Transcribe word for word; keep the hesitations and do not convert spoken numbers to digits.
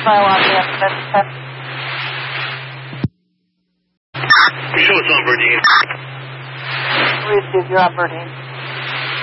file on the incident. Show us on Verdine. Receive, you're on Verdine.